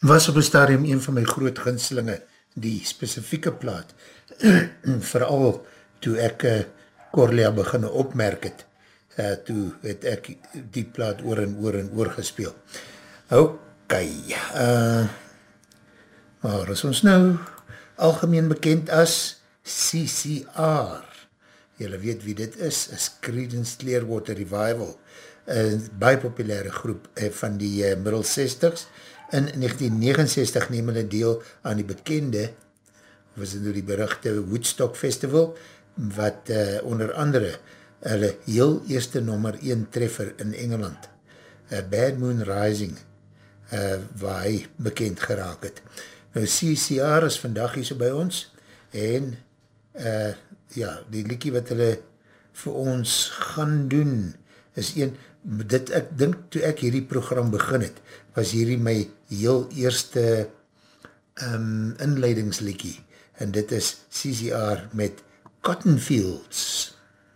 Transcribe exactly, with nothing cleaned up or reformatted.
Was op een stadium een van my groot gunstelinge, die spesifieke plaat, vooral toe ek uh, Corlea beginne opmerk het, uh, toe het ek die plaat oor en oor en oor gespeel. Ok, uh, waar is ons nou? Algemeen bekend as C C R. Julle weet wie dit is, is Creedence Clearwater Revival, een baie populaire groep uh, van die uh, middel zestigs. In negentien negenenzestig neem hulle deel aan die bekende, was het nou die beruchte Woodstock Festival, wat uh, onder andere hulle heel eerste nommer een treffer in Engeland, uh, Bad Moon Rising, uh, waar hy bekend geraak het. Nou C C R is vandag hier so by ons, en uh, ja, die liekie wat hulle vir ons gaan doen, is een, dit ek dink toe ek hierdie program begin het, was hierdie my heel eerste um, inleidingsliekie, en dit is C C R met Cotton Fields.